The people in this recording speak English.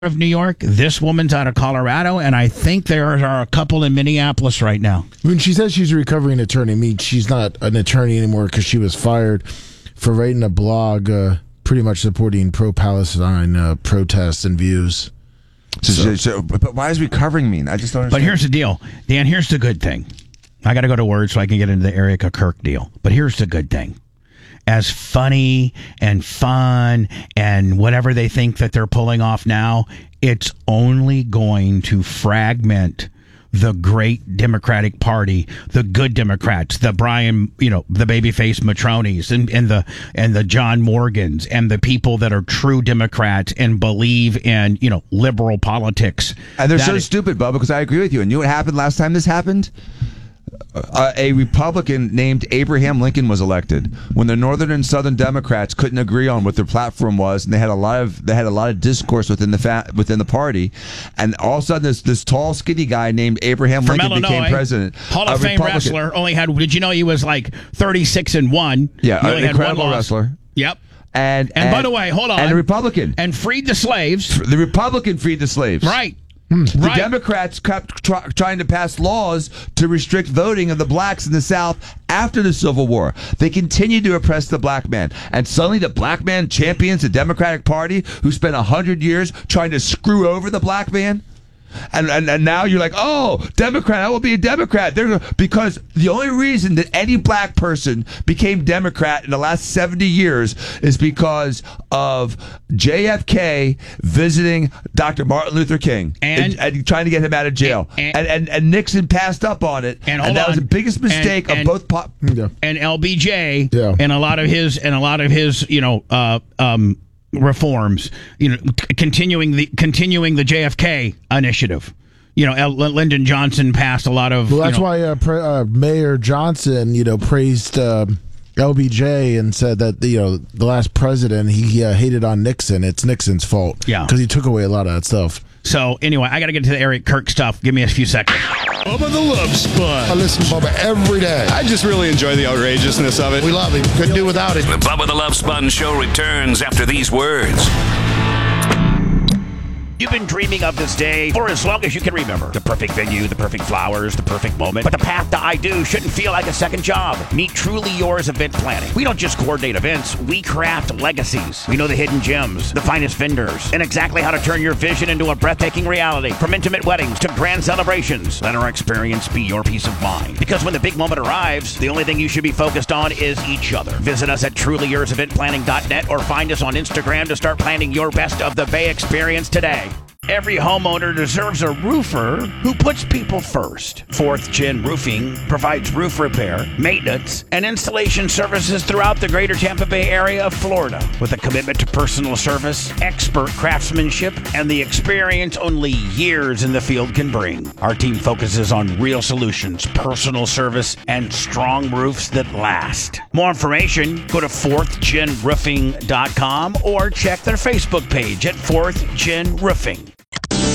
of New York. This woman's out of Colorado, and I think there are a couple in Minneapolis right now. When she says she's a recovering attorney, I mean, she's not an attorney anymore because she was fired for writing a blog pretty much supporting pro-Palestine protests and views. But why is recovering mean? I just don't understand. But here's the deal, Dan, here's the good thing. I got to go to Word so I can get into the Erica Kirk deal. But here's the good thing. As funny and fun and whatever they think that they're pulling off now, it's only going to fragment the great Democratic Party, the good Democrats, the Brian, the babyface Matronis and the John Morgans and the people that are true Democrats and believe in, liberal politics. And they're so stupid, Bubba, because I agree with you. And you know what happened last time this happened? A Republican named Abraham Lincoln was elected when the Northern and Southern Democrats couldn't agree on what their platform was, and they had a lot of discourse within the party. And all of a sudden, this tall, skinny guy named Abraham Lincoln became president. Hall of Fame wrestler. Only had. Did you know he was like 36-1? Yeah, an incredible wrestler. Yep. And by the way, hold on. And a Republican. And freed the slaves. The Republican freed the slaves. Right. The Democrats kept trying to pass laws to restrict voting of the blacks in the South after the Civil War. They continued to oppress the black man. And suddenly the black man champions the Democratic Party who spent 100 years trying to screw over the black man. And now you're like, oh, Democrat, I will be a Democrat. Because the only reason that any black person became Democrat in the last 70 years is because of JFK visiting Dr. Martin Luther King and trying to get him out of jail. And Nixon passed up on it. And that was the biggest mistake of both and LBJ and a lot of his reforms, continuing the JFK initiative. Lyndon Johnson passed a lot of. Well, that's why Mayor Johnson, praised LBJ and said that the last president he hated on Nixon. It's Nixon's fault. Yeah, because he took away a lot of that stuff. So anyway, I got to get to the Eric Kirk stuff. Give me a few seconds. Bubba the Love Sponge. I listen to Bubba every day. I just really enjoy the outrageousness of it. We love him. Couldn't do without it. The Bubba the Love Sponge Show returns after these words. You've been dreaming of this day for as long as you can remember. The perfect venue, the perfect flowers, the perfect moment. But the path to I Do shouldn't feel like a second job. Meet Truly Yours Event Planning. We don't just coordinate events, we craft legacies. We know the hidden gems, the finest vendors, and exactly how to turn your vision into a breathtaking reality. From intimate weddings to grand celebrations, let our experience be your peace of mind. Because when the big moment arrives, the only thing you should be focused on is each other. Visit us at trulyourseventplanning.net or find us on Instagram to start planning your best of the Bay experience today. Every homeowner deserves a roofer who puts people first. 4th Gen Roofing provides roof repair, maintenance, and installation services throughout the greater Tampa Bay area of Florida. With a commitment to personal service, expert craftsmanship, and the experience only years in the field can bring. Our team focuses on real solutions, personal service, and strong roofs that last. More information, go to 4thgenroofing.com or check their Facebook page at 4th Gen Roofing.